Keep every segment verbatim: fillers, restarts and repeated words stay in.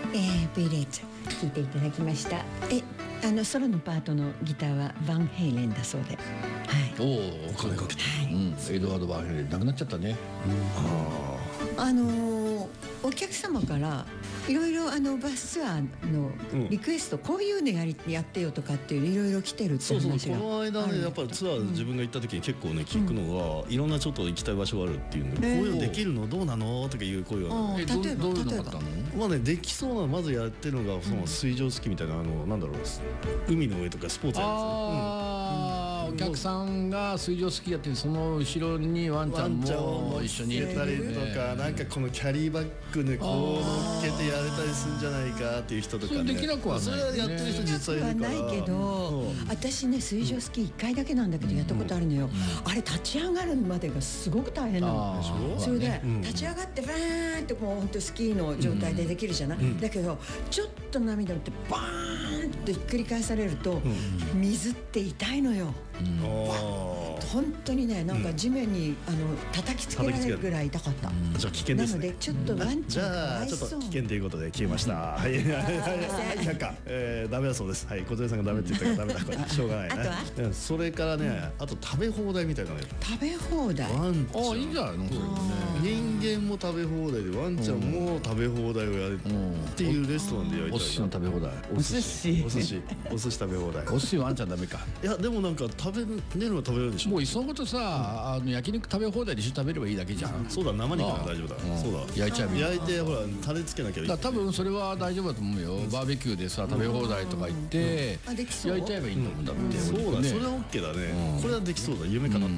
えー、ビレッジ聴いていただきました。えあのソロのパートのギターはバンヘイレンだそうで、はい、 おおお金かけて、はい、うん、エドワード・バンヘイレン亡くなっちゃったね、 うん、ああのー、お客様からいろいろあのバスツアーのリクエスト、うん、こういうのやりやってよとかっていういろいろ来てるって話が。 そうそう、この間ねやっぱりツアーで自分が行った時に結構ね聞くのが、うん、いろんなちょっと行きたい場所があるっていうんで、えー、こういうのできるのどうなのとかいう声が、 ね、例えばどういうのがあったの？ まあね、できそうなまずやってるのがその水上スキーみたいな、あのなんだろう、海の上とかスポーツやるんですよ。 あ、うん、お客さんが水上スキーやってその後ろにワンちゃんも一緒に入れたりとか、なんかこのキャリーバッグでこう乗っけてやれたりするんじゃないかっていう人とかね。 それできなくはない、ね、 それはやってる人実際いるから。 できなくはないけど、うん、私ね水上スキーいっかいだけなんだけどやったことあるのよ、うん、あれ立ち上がるまでがすごく大変なの。それで、うん、立ち上がってバーンってもう本当スキーの状態でできるじゃない、うん、だけどちょっと波でもってバーンってひっくり返されると、うん、水って痛いのよ、うん、本当にね、なんか地面に、うん、あの叩きつけられるぐらい痛かった、うん、 じゃあ危険ですね。 なのでちょっとワンちゃんかわいそう。 じゃあちょっと危険ということで消えました、うん、はいはいなんか、えー、ダメだそうです。はい、小鳥さんがダメって言ったからダメだこれしょうがないね。あとはそれからね、うん、あと食べ放題みたいなね。 食べ放題、 ワンちゃん、 あ、いいんじゃないのそれもね。 人間も食べ放題でワンちゃんも食べ放題をやるっていうレストランでやりたい。 お寿司の食べ放題、 お寿司お寿司お寿司食べ放題。 お寿司ワンちゃんダメか。 いやでもなんか食べれるのは食べれるでしょ。 もういっそのことさ、うん、あの焼肉食べ放題で一緒に食べればいいだけじゃん。 そうだ、生肉なら大丈夫だ。そうだ、 焼いちゃえばいい。 焼いてほらタレつけなきゃいい。 だ多分それは大丈夫だと思うよ。バーベキューでさ食べ放題とか言って焼いちゃえばいいんだもんだって。 そうだ、それは OK だね。これはできそうだ。夢かなった。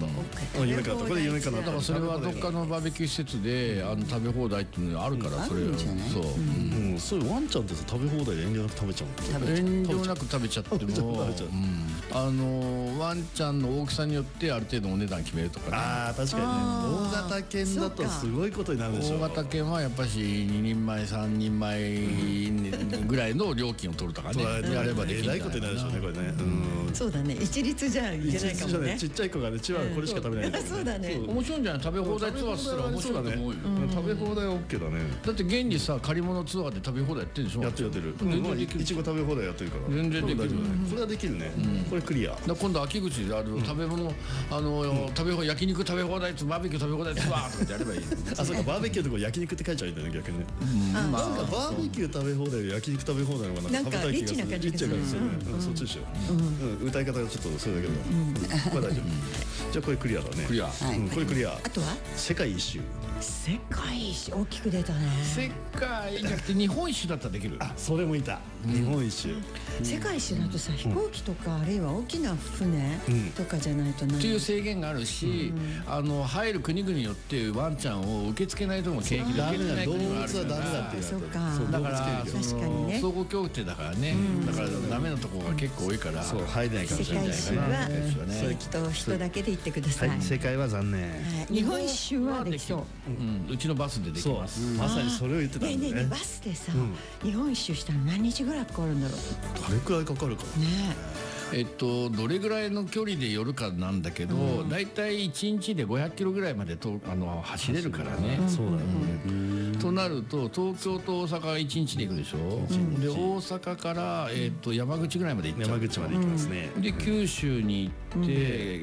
夢かなった。これ夢かなった。 だからそれはどっかのバーベキュー施設であの食べ放題っていうのがあるから、それはそう。 うん、そういうワンちゃんってさ食べ放題で遠慮なく食べちゃうの。 遠慮なく食べちゃっても、あのワンちゃんの大きさによってある程度お値段決めるとかね。 ああ確かにね。大型犬だとすごいことになるでしょ。 大型犬はやっぱしににんまえさんにんまえぐらいの料金を取るとかね、やればできる。 えらいことになるでしょうねこれね。 そうだね、一律じゃいけないかもね。 ちっちゃい子がね、チワワこれしか食べない。 そうだね。 面白いんじゃない？食べ放題ツアーしたら面白いと思うよ。 食べ放題は OK だね。 だって現にさ借り物ツアーで食べ放題やってるでしょ。 やってるやってる。全然できる。いちご食べ放題やってるから。 全然できる。 これはできるね。これクリア。 今度秋口である食べ物、あの食べ放焼肉食べ放題とバーベキュー食べ放題ツアーとかってやればいい。 あ、そうか、バーベキューとか焼肉って書いちゃうんだよね逆にね。なんかバーベキュー食べ放題で焼肉食べ放題の方がなんか食べたい気がする。リッチな感じがする。そっちでしょ。歌い方がちょっとそれだけど。これ大丈夫。じゃあこれクリアだね。 クリア。 これクリア。 あとは世界一周。 世界一周大きく出たね。 世界じゃなくて日本一周だったらできる。 あ、それもいた。日本一周。 世界一周だとさ、飛行機とかあるいは大きな船とかじゃないとない。 っていう制限があるし、あの入る国々によってワンちゃんを受け付けないとも景気で受け付けない国もあるから。動物はダメだっていう。 そうか。 だから確かにね。 総合協定だからね。だからダメなところが結構多いから。 そう入れないかもしれない世界一周は正規と人だけで行ってください。 世界は残念。 日本一周はできそう。 うちのバスでできます。 まさにそれを言ってたんだね。 バスでさ、日本一周したら何日ぐらいかかるんだろう。 どれくらいかかるかね。 えっと、どれぐらいの距離で寄るかなんだけど、うん、だいたいいちにちでごひゃくキロぐらいまでとあの走れるからね。 そうだよね。 となると東京と大阪がいちにちで行くでしょ、うん、で大阪から、えー、と山口ぐらいまで行っちゃう。 山口まで行きますね。 で九州に行って、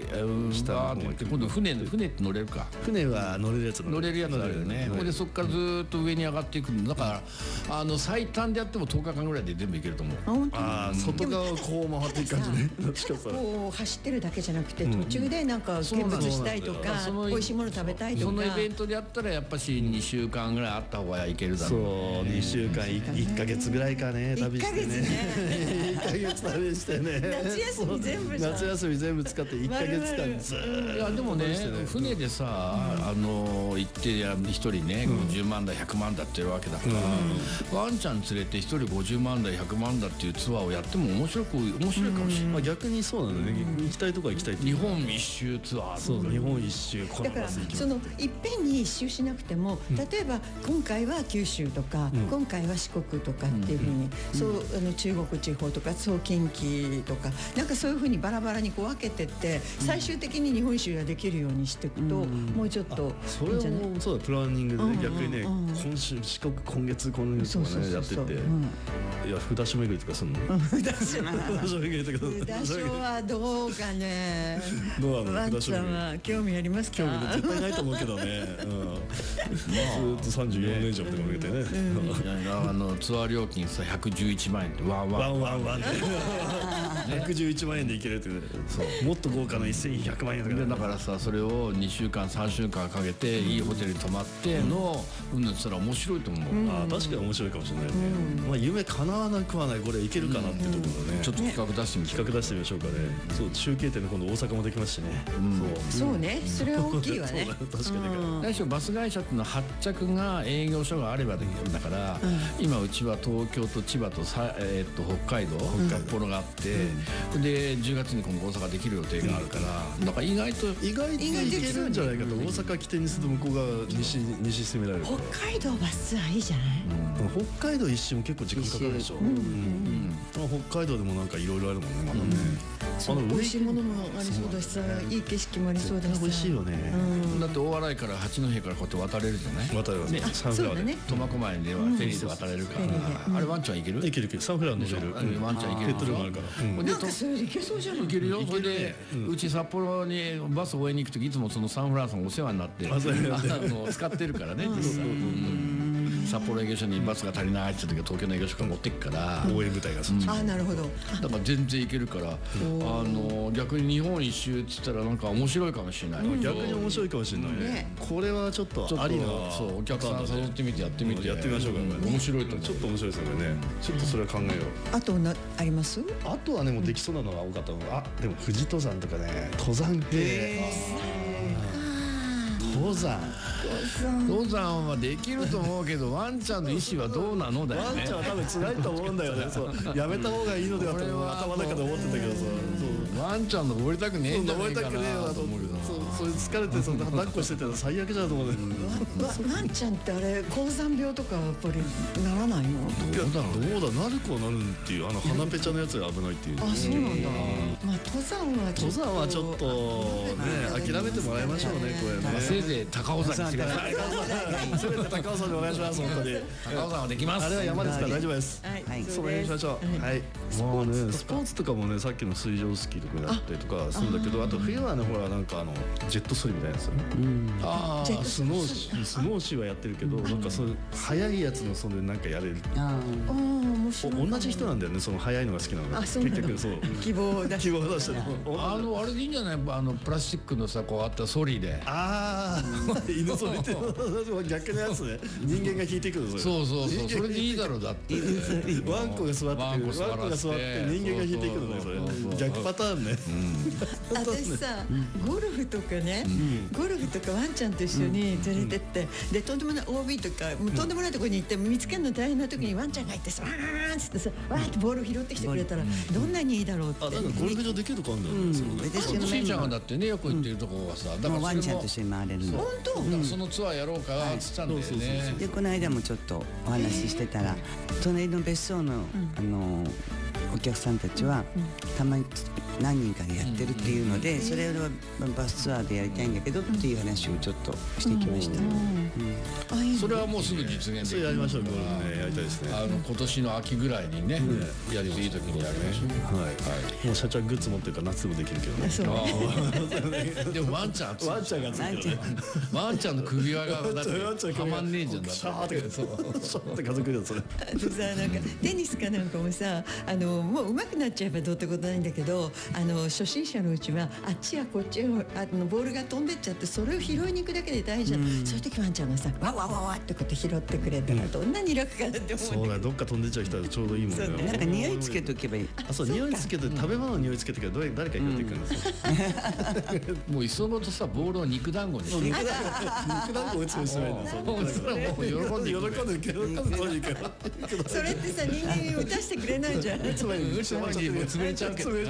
うん、下の方って今度船船って乗れるか。 船は乗れるやつ乗れるやつあるよね。でそこからずっと上に上がっていくんだからあの最短でやってもとおかかんぐらいで全部行けると思う。 ああ、外側をこう回っていく感じね。 こう走ってるだけじゃなくて途中でなんか見物したいとか美味しいもの食べたいとか。 そのイベントでやったらやっぱしにしゅうかんぐらいあった方がいけるだろう。 そうにしゅうかんいっかげつぐらいかね、旅してね。いっかげつ旅してね。 夏休み全部夏休み全部使っていっかげつかんずーっと。 いやでもね船でさあの行って一人ねごじゅうまんだひゃくまんだってるわけだからワンちゃん連れて一人ごじゅうまんだひゃくまんだっていうツアーをやっても面白く面白いかもしれない。 逆にそうなんだね。行きたいとこは行きたい。 日本一周ツアー。 そう、日本一周。 だからそのいっぺんに一周しなくても、例えば今今回は九州とか、うん、今回は四国とかっていうふうに、うん、そうあの中国地方とかそう近畿とかなんかそういうふうにバラバラにこう分けてって、うん、最終的に日本一周ができるようにしていくと、うん、もうちょっとそれもそうだプランニングでね、うん、逆にね、うん、今週四国今月今月とかねやってて、うん、いや札所巡りとかするの札所巡りとか札所はどうかねどうなのワンちゃんは興味ありますか？ 興味絶対ないと思うけどね、うん、ずっとさんじゅうよねん以上とか向けてね、 うん、あのツアー料金さひゃくじゅういちまんえんってワンワンワンワンワンひゃくじゅういちまんえんでいけるってそうもっと豪華なせんひゃくまんえんとかでだからさそれをにしゅうかんさんしゅうかんかけていいホテルに泊まってのうんぬんしたら面白いと思う、うん、 あ確かに面白いかもしれないね、うん、まあ夢叶わなくはないこれいけるかなってところでね、 うん、ちょっと企画出してみ企画出してみましょうかね、そう中継点で今度大阪もできますしね、 うん、そうそうねそれは大きいわね確かに最初バス会社っていうのは発着が営業所があればできるんだから、うん、今うちは東京と千葉とさ、えー、っと北海道札幌があって、うん、でじゅうがつに今度大阪できる予定があるから、うん、だから意外と意外といけるんじゃないかと、大阪起点にすると向こうが西西攻められるから北海道バスツアーいいじゃない、 うん、北海道一周も結構時間かかるでしょ、うんうんうん、北海道でもなんかいろいろあるもんねまだね、 うん、美味しいものもありそうだしさ、いい景色もありそうだしさ美味しいよね、 うん、だって大洗から八戸からこうやって渡れるじゃない、 渡れる、 ね、サンフラワーで苫小牧ではフェリーで渡れるから、うん、あれワンちゃんいける？ いけるいける、サンフラワー乗れる、 うん、ワンちゃんいける、 ペットルームあるから、 うん、なんかそれでいけそうじゃない？ いけるよ。それで、うん、うち札幌にバス応援に行くときいつもそのサンフラワーさんお世話になってあの使ってるからね実際、うん、札幌営業所にバスが足りないって言った時は東京の営業所から持ってくから、 応援部隊がそっち、 うん、あなるほど、 だから全然いけるから、あの逆に日本一周って言ったらなんか面白いかもしれない、うん、 逆に面白いかもしれないね、ね、これはちょっとありな、 そうお客さん誘ってみてやってみて、 やってみましょうか、ね、 面白いと思う、 ちょっと面白いですよね、ちょっとそれは考えよう。 あとなあります？ あとはねもうできそうなのが多かったのが、あでも富士登山とかね、登山系、登山登山はできると思うけどワンちゃんの意思はどうなのだよね。 ワンちゃんは多分辛いと思うんだよねそうやめた方がいいのではと頭の中で思ってたけどさ、 ワンちゃん登りたくねえんじゃないかなと思うけど、 それ疲れてそんな抱っこしてたら最悪じゃんと思うね。 ワンちゃんってあれ高山病とかやっぱりならないの？ どうだどうだなる子はなるっていう、あの鼻ペチャのやつが危ないっていう。 あそうなんだ。まあ登山は登山はちょっとね諦めてもらいましょうねこれね。 せいぜい高尾山にしてください。 せめて高尾山でお願いします本当に。 高尾山はできます。 あれは山ですから大丈夫です。はい、それにしましょう。はい。もうねスポーツとかもねさっきの水上スキーとかやったりとかするんだけど、あと冬はねほらなんかあのジェットスリみたいなやつ。ああスノーシースノーシーはやってるけどなんかそういう速いやつのそれなんかやれる。ああ面白い。同じ人なんだよねその速いのが好きなのが。結局そう希望を出して希望を出してる。 あのあれでいいんじゃない？あのプラスチックのさこうあったソリで。 ああ犬ソリって逆のやつね。人間が引いてくるそれ。 そうそうそうそれでいいだろうだって。 ワンコが座ってワンコが座って人間が引いていくのねそれ。逆パターンね。 私さゴルフとかねゴルフとかワンちゃんと一緒に連れてってでとんでもない オービー とかもうとんでもないところに行って見つけるの大変な時にワンちゃんがいてさわーんつってさわーってボールを拾ってきてくれたらどんなにいいだろうって。 あなんかゴルフ場できるとこあるんだよね。 私のしーちゃんがだってねよく行ってるとこはさだからワンちゃんと一緒に回れるの。 本当？ そのツアーやろうかっつったんだよね。 でこの間もちょっとお話ししてたら隣の別荘のあのお客さんたちはたまに何人かでやってるっていうのでそれはバスツアーでやりたいんだけどっていう話をちょっとしてきました。 それはもうすぐ実現できる。 それやりましょう。やりたいですね。 あの今年の秋ぐらいにねやりいい時にやりましょう。はいはい。 もう社長グッズ持ってるから夏でもできるけどね。 そう。でもワンちゃんワンちゃんがついてる。 ワンちゃんの首輪がだってはまんねえじゃんだって。シャーってそうシャーって家族でそれ。 さなんかテニスかなんかもさあのもう上手くなっちゃえばどうってことないんだけどあの初心者のうちはあっちやこっちやあのボールが飛んでっちゃってそれを拾いに行くだけで大事じゃん、うん、そういう時ワンちゃんがさわわわわってこうやって拾ってくれたらどんなに楽かなって思う。 そうだどっか飛んでっちゃう人はちょうどいいもんね。 なんか匂いつけとけばいい。 あそう匂いつけて食べ物の匂いつけてから誰か拾っていくんですよ。 もういっそのとさボールを肉団子にして肉団子打つ人ないんだよ。 もうそれはもう喜んで喜んで喜んで取りに行く。 それってさ人間打たしてくれないじゃん。 つまりうちは潰れちゃうけど。潰れちゃうけどね。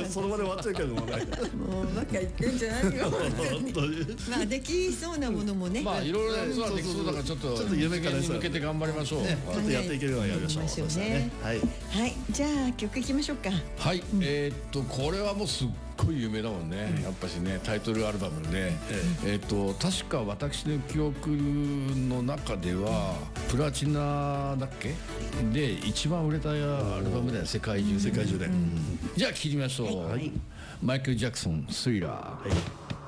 その場で終わっちゃうけどもね。 もううまくいくんじゃないよ。本当に。まあできそうなものもね。 まあいろいろなツアーできそうだからちょっとちょっと夢からに向けて頑張りましょう。 ちょっとやっていけるようにやりましょう。 そうですね。 はい。 はい。じゃあ曲いきましょうか。 はい。えっとこれはもうすっごい有名だもんね。やっぱしねタイトルアルバムで、えっと確か私の記憶の中ではプラチナだっけで一番売れたアルバムだよ世界中世界中で。 じゃあ聴いてみましょう。マイケル・ジャクソンスリラー。